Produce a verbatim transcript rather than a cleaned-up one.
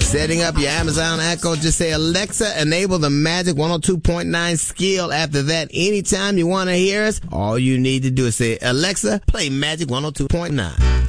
Setting up your Amazon Echo, just say, Alexa, enable the Magic one oh two point nine skill. After that, anytime you want to hear us, all you need to do is say, Alexa, play Magic one oh two point nine.